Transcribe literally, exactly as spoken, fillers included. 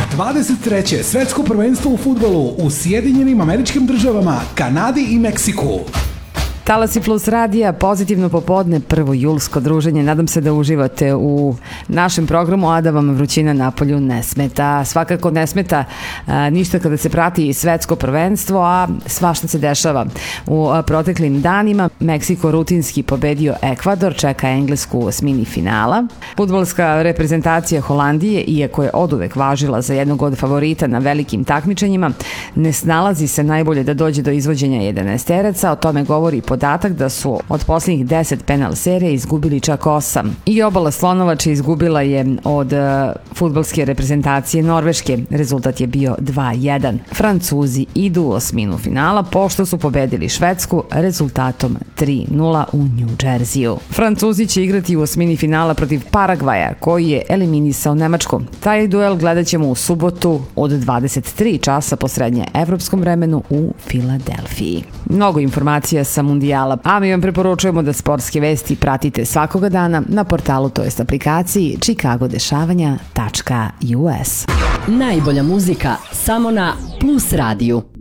dvadeset treće svetsko prvenstvo u fudbalu u Sjedinjenim Američkim Državama, Kanadi i Meksiku. Talasi Plus radija, pozitivno popodne, prvo julsko druženje. Nadam se da uživate u našem programu, a da vam vrućina napolju ne smeta. Svakako ne smeta a, ništa kada se prati svetsko prvenstvo, a svašta se dešava. U a, proteklim danima Meksiko rutinski pobedio Ekvador, čeka Englesku s mini finala. Fudbalska reprezentacija Holandije, iako je oduvek važila za jednog od favorita na velikim takmičenjima, ne snalazi se najbolje da dođe do izvođenja jedanaesteraca. O tome govori podatak da su od posljednjih deset penal serija izgubili čak osam. I obala Slonovača izgubila je od uh, fudbalske reprezentacije Norveške. Rezultat je bio dva jedan. Francuzi idu u osminu finala pošto su pobedili Švedsku rezultatom tri nula u New Jerseyu. Francuzi će igrati u osmini finala protiv Paragvaja koji je eliminisao Nemačku. Taj duel gledat ćemo u subotu od dvadeset tri časa po srednje evropskom vremenu u Filadelfiji. Mnogo informacija sa mundijala, a mi vam preporučujemo da sportske vesti pratite svakoga dana na portalu, to jest aplikaciji chicago dešavanja tačka u es. Najbolja muzika samo na Plus radiju.